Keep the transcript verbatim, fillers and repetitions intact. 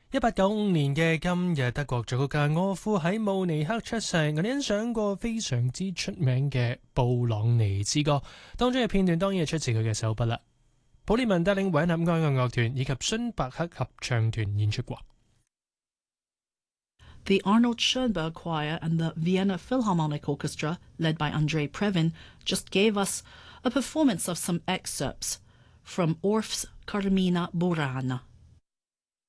一八九五年嘅今日，德國作曲家柯夫喺慕尼黑出世。我哋欣賞過非常之出名嘅布朗尼之歌，當中嘅片段當然係出自佢嘅手筆啦。普列文帶領維也納愛樂樂團以及孫伯克合唱團演出過。 The Arnold Schoenberg Choir and the Vienna Philharmonic Orchestra, led by Andrei Previn, just gave us a performance of some excerpts from Orff's Carmina Burana.